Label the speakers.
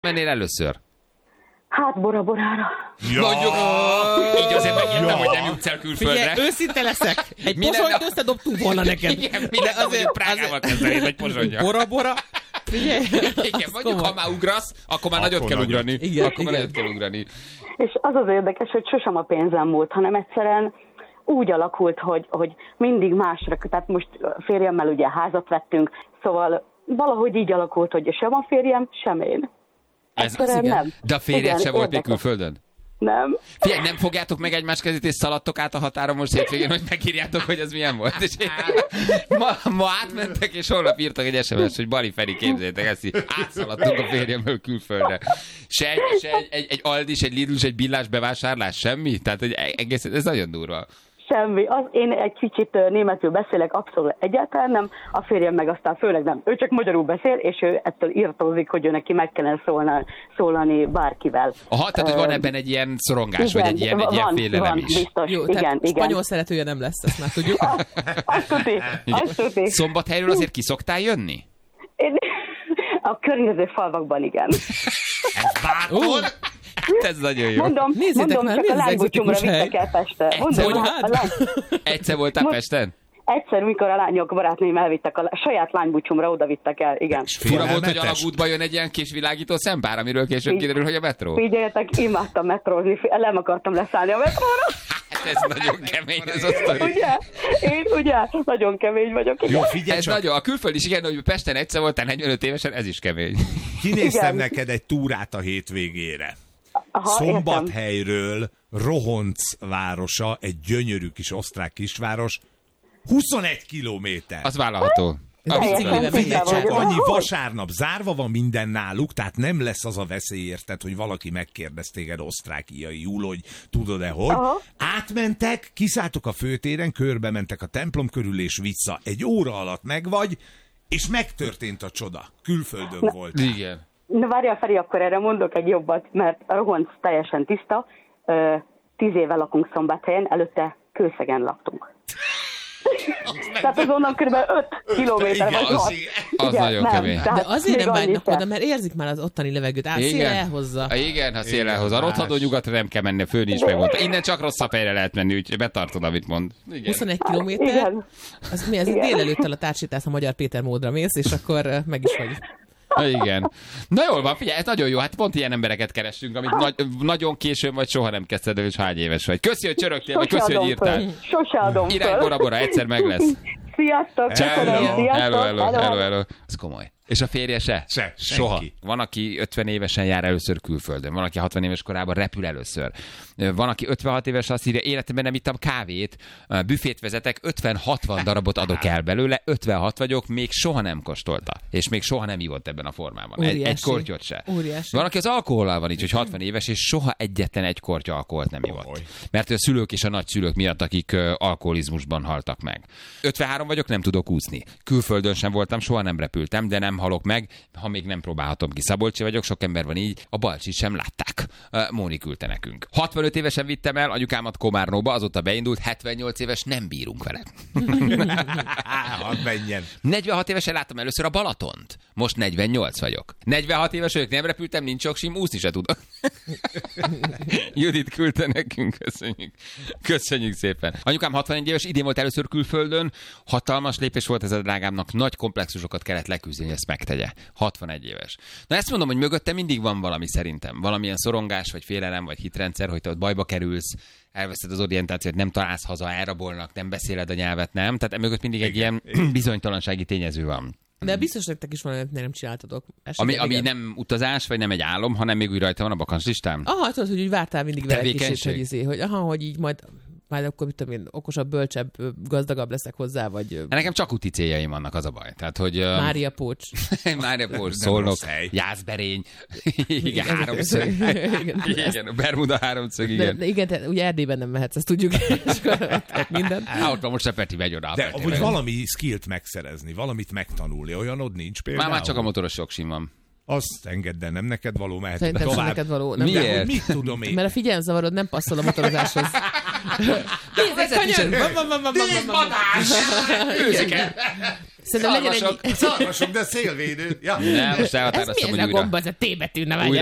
Speaker 1: Mennél először?
Speaker 2: Hát Bora-Borára.
Speaker 3: Ja.
Speaker 1: Mondjuk, így azért megértem, hogy nem jutsz el külföldre.
Speaker 4: Figyelj, őszinte leszek. Egy posonyt összedobtunk volna neked.
Speaker 1: Igen, minden azért Prágával kezdenéd, vagy Pozsonnyal.
Speaker 4: Bora-Bora. Figyelj.
Speaker 1: Igen, mondjuk, ha már ugrasz, akkor már nagyot kell ugrani.
Speaker 4: Igen,
Speaker 1: akkor már
Speaker 4: igen.
Speaker 1: nagyot kell ugrani.
Speaker 2: És az érdekes, hogy sosem a pénzem múlt, hanem egyszerűen úgy alakult, hogy mindig másra, tehát most férjemmel ugye házat vettünk, szóval valahogy így alakult, hogy sem a férjem, sem én. Egyszerűen nem.
Speaker 1: De a férjed se volt még
Speaker 2: érdekes.
Speaker 1: külföldön?
Speaker 2: Nem.
Speaker 1: Figyelj, nem fogjátok meg egymás kezét és szaladtok át a határon most hétvégén, hogy megírjátok, hogy ez milyen volt. És ma átmentek, és holnap írtak egy SMS-t, hogy Bali Feri, képzeljétek ezt, így átszaladtunk a férjemmel külföldre. Se egy Aldis, egy Lidl, egy Billás bevásárlás, semmi? Tehát, hogy egész, ez nagyon durva.
Speaker 2: Semmi. Én egy kicsit németül beszélek, abszolút egyáltalán nem, a férjem meg aztán főleg nem. Ő csak magyarul beszél, és ő ettől írtózik, hogy ő neki meg kellene szólani bárkivel.
Speaker 1: Aha, tehát, hogy van ebben egy ilyen szorongás, igen, vagy egy ilyen félelem is.
Speaker 2: Biztos.
Speaker 4: Jó,
Speaker 2: igen.
Speaker 4: spanyol szeretője nem lesz, ezt már tudjuk.
Speaker 2: Azt tuti.
Speaker 1: Szombathelyről azért ki szoktál jönni?
Speaker 2: A környező falvakban igen.
Speaker 3: Ez bátor?
Speaker 1: Hát ez nagyon jó.
Speaker 2: Mondom,
Speaker 4: Nézzétek már,
Speaker 2: csak
Speaker 4: mi
Speaker 2: a
Speaker 4: ez az
Speaker 2: lánybúcsomra
Speaker 4: egzotikus hely?
Speaker 2: vittek el Pestre. Mondom,
Speaker 1: Egyszer voltál Pesten?
Speaker 2: egyszer, mikor a lányok, barátnőim elvittek, a saját lánybúcsomra oda vittek el, igen.
Speaker 1: Fura volt, hogy alagútba jön egy ilyen kis világító szempár, amiről később kiderül, hogy a metró.
Speaker 2: Figyeljetek, imádtam metrózni, nem akartam leszállni a metróra.
Speaker 1: Hát ez nagyon kemény, ez a sztori.
Speaker 2: Ugye? Én ugye? Nagyon kemény vagyok. Igen.
Speaker 3: Jó, figyelj
Speaker 1: Ez
Speaker 3: csak,
Speaker 1: nagyon, a külföld is igen, hogy Pesten egyszer voltál 45 évesen, ez is kemény.
Speaker 3: kinéztem
Speaker 2: Igen.
Speaker 3: neked egy túrát a hétvégére.
Speaker 2: Aha,
Speaker 3: Szombathelyről Rohonc városa, egy gyönyörű kis osztrák kisváros, 21 kilométer.
Speaker 1: Az vállalható.
Speaker 4: Biciklivel
Speaker 2: Teljesen
Speaker 4: megy
Speaker 2: tisztában
Speaker 4: egy
Speaker 2: vagyok.
Speaker 3: Annyi vasárnap zárva van minden náluk, tehát nem lesz az a veszély, érted, hogy valaki megkérdez téged osztrákiaiul, hogy tudod-e hogy.
Speaker 2: Aha.
Speaker 3: Átmentek, kiszálltok a főtéren, körbe mentek a templom körül és vissza. Egy óra alatt megvagy, és megtörtént a csoda. Külföldön volt.
Speaker 1: Igen.
Speaker 2: Na várjál, Feri, akkor erre mondok egy jobbat, mert a Rohonc teljesen tiszta. 10 éve lakunk Szombathelyen, előtte Kőszegen laktunk. Tehát azonnan kb. 5 kilométer vagy 6.
Speaker 1: Az nagyon kemény.
Speaker 4: De azért nem vágynak oda, mert érzik már az ottani levegőt. Szél elhozza.
Speaker 1: Igen, ha szél elhozza. A rothadó nyugatra nem kell menni, a főn is megmondta. Innen csak rosszabb helyre lehet menni, úgyhogy betartod, amit mond. Igen.
Speaker 4: 21 kilométer,
Speaker 2: Igen.
Speaker 4: az mi, ez délelőttel a társítás a Magyar Péter módra mész, és akkor meg is vagy.
Speaker 1: Igen. Na jól van, figyelj, ez nagyon jó. Hát pont ilyen embereket keressünk, amit nagyon későn vagy soha nem kezdted el, és hány éves vagy. Köszi, hogy csörögtél, vagy köszi, hogy írtál.
Speaker 2: Sose adom föl.
Speaker 1: Irány Bora-Bora, egyszer meg lesz.
Speaker 2: Sziasztok, köszönöm, sziasztok.
Speaker 1: Hello. Ez komoly. És a férje se?
Speaker 3: Se,
Speaker 1: Soha.
Speaker 3: senki.
Speaker 1: Van, aki 50 évesen jár először külföldön, van, aki 60 éves korában repül először. Van, aki 56 éves azt írja, életemben nem ittam kávét, büfét vezetek, 50-60 darabot adok el belőle, 56 vagyok, még soha nem kóstolta. És még soha nem ivott ebben a formában. Egy kortyot se.
Speaker 4: Óriási.
Speaker 1: Van, aki az alkohollal van így, hogy 60 éves, és soha egyetlen egy kortya alkoholt nem ivott. Mert a szülők és a nagyszülők miatt, akik alkoholizmusban haltak meg. 53 vagyok, nem tudok úszni. Külföldön sem voltam, soha nem repültem, de nem halok meg, ha még nem próbálhatom ki. Szabolcsi vagyok, sok ember van így, a Balcsit sem látták. Móni küldte nekünk. 65 évesen vittem el anyukámat Komárnóba, azóta beindult, 78 éves, nem bírunk vele.
Speaker 3: Hadd menjen.
Speaker 1: 46 évesen láttam először a Balatont. Most 48 vagyok. 46 éves vagyok, nem repültem, nincs oksim, úszni se tudok. Judit küldte nekünk, köszönjük. Köszönjük szépen. Anyukám 61 éves, idén volt először külföldön, hatalmas lépés volt ez a drágámnak, nagy komplexusokat kellett leküzdeni, hogy ezt megtegye. 61 éves. Na ezt mondom, hogy mögötte mindig van valami szerintem. Valamilyen szorongás, vagy félelem, vagy hitrendszer, hogy te ott bajba kerülsz, elveszed az orientációt, nem találsz haza, elrabolnak, nem beszéled a nyelvet, nem? Tehát mögött mindig egy ilyen bizonytalansági tényező van.
Speaker 4: De biztos nektek is van, amit nem csináltatok.
Speaker 1: Ami nem utazás, vagy nem egy álom, hanem még úgy rajta van a bakancslistám?
Speaker 4: Aha, tudod, hogy úgy vártál mindig vele kicsit,
Speaker 1: Tevékenység?
Speaker 4: hogy így majd akkor mit tudom én, okosabb, bölcsebb, gazdagabb leszek hozzá, vagy...
Speaker 1: Nekem csak úti céljaim vannak, az a baj. Tehát, hogy...
Speaker 4: Mária Pócs.
Speaker 1: Mária Pócs,
Speaker 3: Nem
Speaker 1: Szolnok,
Speaker 3: rossz hely.
Speaker 1: Jászberény, igen, háromszög. Igen, Bermuda háromszög, igen.
Speaker 4: De igen, te ugye Erdélyben nem mehetsz, ezt tudjuk. Minden.
Speaker 1: Ott van most a Peti megy oda.
Speaker 3: De hogy valami skillt megszerezni, valamit megtanulni, olyanod nincs például?
Speaker 1: Már csak a motoros jogsim van.
Speaker 3: Azt engedd el, nem neked való, mehet
Speaker 4: Szerintem sem
Speaker 3: tovább.
Speaker 4: neked való. Nem,
Speaker 1: Miért?
Speaker 3: De hogy mit tudom én?
Speaker 4: Mert a figyelemzavarod nem passzol a motorozáshoz.
Speaker 1: Őzik el.
Speaker 4: Szerintem legyen egy...
Speaker 3: Szarvasok, de szélvédő. Ja.
Speaker 1: Nem, most
Speaker 4: Ez mi
Speaker 1: elhatároztam,
Speaker 4: ez
Speaker 1: hogy
Speaker 4: a
Speaker 1: újra.
Speaker 4: gomba, ez a T betű, ne vágyjál.